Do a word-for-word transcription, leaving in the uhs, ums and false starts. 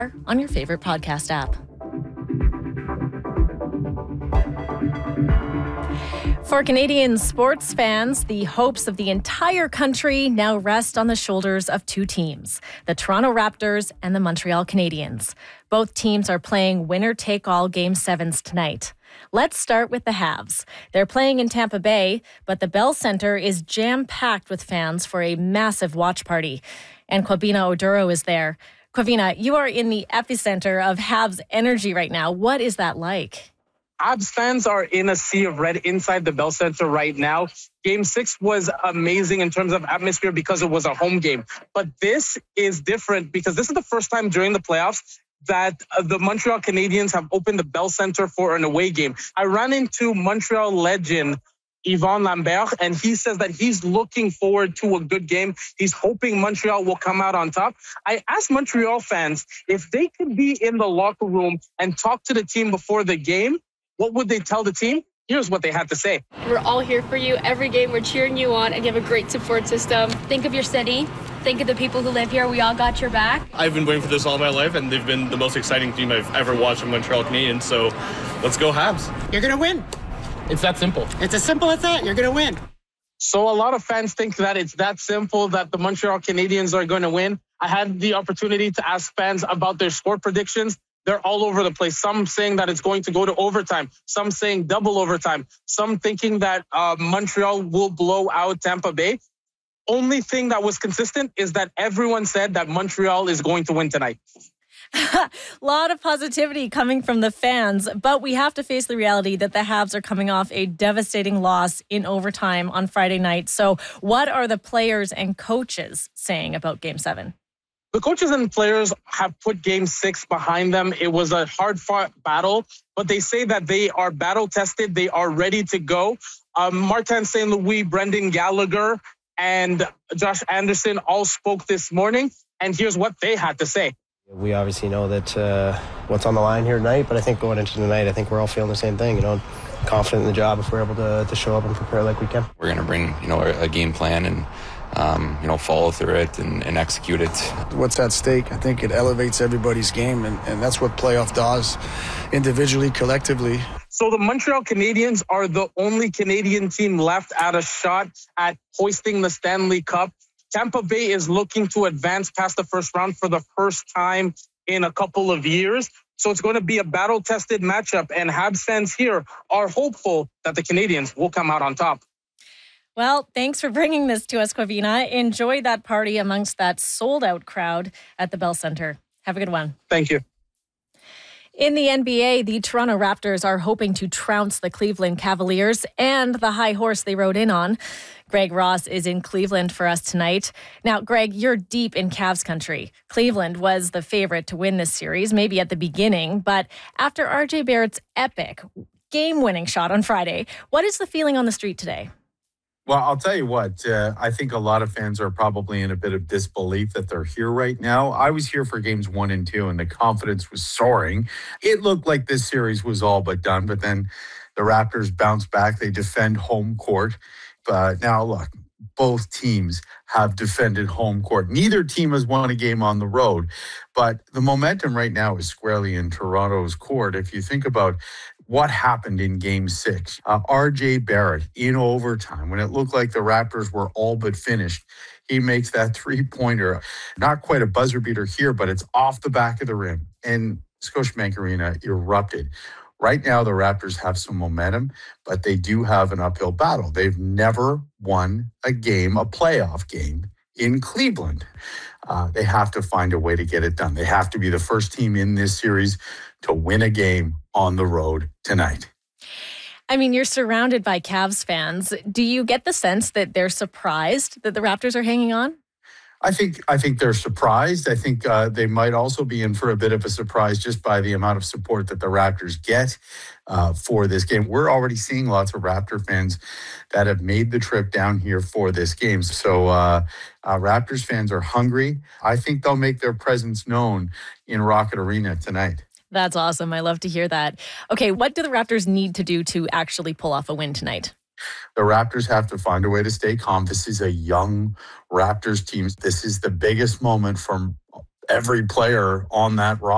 on your favorite podcast app. For Canadian sports fans, the hopes of the entire country now rest on the shoulders of two teams, the Toronto Raptors and the Montreal Canadiens. Both teams are playing winner-take-all Game sevens tonight. Let's start with the Habs. They're playing in Tampa Bay, but the Bell Centre is jam-packed with fans for a massive watch party. And Kwabena Oduro is there. Kwabena, you are in the epicenter of Habs energy right now. What is that like? Habs fans are in a sea of red inside the Bell Centre right now. Game six was amazing in terms of atmosphere because it was a home game. But this is different because this is the first time during the playoffs that the Montreal Canadiens have opened the Bell Centre for an away game. I ran into Montreal legend Yvon Lambert, and he says that he's looking forward to a good game. He's hoping Montreal will come out on top. I asked Montreal fans if they could be in the locker room and talk to the team before the game, what would they tell the team? Here's what they had to say. We're all here for you. Every game we're cheering you on, and you have a great support system. Think of your city. Think of the people who live here. We all got your back. I've been waiting for this all my life, and they've been the most exciting team I've ever watched in Montreal Canadiens. So let's go Habs. You're going to win. It's that simple. It's as simple as that. You're going to win. So a lot of fans think that it's that simple, that the Montreal Canadiens are going to win. I had the opportunity to ask fans about their score predictions. They're all over the place. Some saying that it's going to go to overtime. Some saying double overtime. Some thinking that uh, Montreal will blow out Tampa Bay. Only thing that was consistent is that everyone said that Montreal is going to win tonight. A lot of positivity coming from the fans, but we have to face the reality that the Habs are coming off a devastating loss in overtime on Friday night. So what are the players and coaches saying about Game seven? The coaches and players have put Game six behind them. It was a hard-fought battle, but they say that they are battle-tested. They are ready to go. Um, Martin Saint Louis, Brendan Gallagher, and Josh Anderson all spoke this morning, and here's what they had to say. We obviously know that uh, what's on the line here tonight, but I think going into tonight, I think we're all feeling the same thing, you know, confident in the job if we're able to, to show up and prepare like we can. We're going to bring, you know, a, a game plan and Um, you know, follow through it and, and execute it. What's at stake? I think it elevates everybody's game, and, and that's what playoff does, individually, collectively. So the Montreal Canadiens are the only Canadian team left at a shot at hoisting the Stanley Cup. Tampa Bay is looking to advance past the first round for the first time in a couple of years. So it's going to be a battle-tested matchup, and Habs fans here are hopeful that the Canadiens will come out on top. Well, thanks for bringing this to us, Kwabena. Enjoy that party amongst that sold-out crowd at the Bell Centre. Have a good one. Thank you. In the N B A, the Toronto Raptors are hoping to trounce the Cleveland Cavaliers and the high horse they rode in on. Greg Ross is in Cleveland for us tonight. Now, Greg, you're deep in Cavs country. Cleveland was the favorite to win this series, maybe at the beginning, but after R J Barrett's epic game-winning shot on Friday, what is the feeling on the street today? Well, I'll tell you what, uh, I think a lot of fans are probably in a bit of disbelief that they're here right now. I was here for games one and two, and the confidence was soaring. It looked like this series was all but done, but then the Raptors bounce back. They defend home court. But now, look, both teams have defended home court. Neither team has won a game on the road, but the momentum right now is squarely in Toronto's court. If you think about what happened in game six, uh, R J Barrett in overtime, when it looked like the Raptors were all but finished, he makes that three-pointer. Not quite a buzzer beater here, but it's off the back of the rim. And Scotiabank Arena erupted. Right now, the Raptors have some momentum, but they do have an uphill battle. They've never won a game, a playoff game, in Cleveland. Uh, they have to find a way to get it done. They have to be the first team in this series to win a game on the road tonight. I mean, you're surrounded by Cavs fans. Do you get the sense that they're surprised that the Raptors are hanging on? I think I think they're surprised. I think uh, they might also be in for a bit of a surprise just by the amount of support that the Raptors get uh, for this game. We're already seeing lots of Raptor fans that have made the trip down here for this game. So uh, uh, Raptors fans are hungry. I think they'll make their presence known in Rocket Arena tonight. That's awesome. I love to hear that. Okay, what do the Raptors need to do to actually pull off a win tonight? The Raptors have to find a way to stay calm. This is a young Raptors team. This is the biggest moment from every player on that roster.